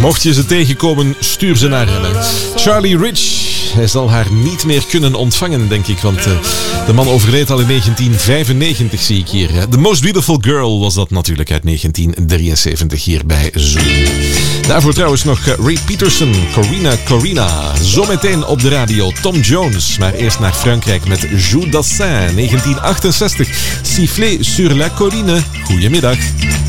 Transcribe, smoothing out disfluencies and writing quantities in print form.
Mocht je ze tegenkomen, stuur ze naar hem. Charlie Rich, hij zal haar niet meer kunnen ontvangen, denk ik. Want de man overleed al in 1995, zie ik hier. The Most Beautiful Girl was dat natuurlijk uit 1973 hier bij Zoo. Daarvoor trouwens nog Ray Peterson, Corina. Zometeen op de radio Tom Jones. Maar eerst naar Frankrijk met Jules Dassin, 1968. Sifflé sur la colline. Goedemiddag.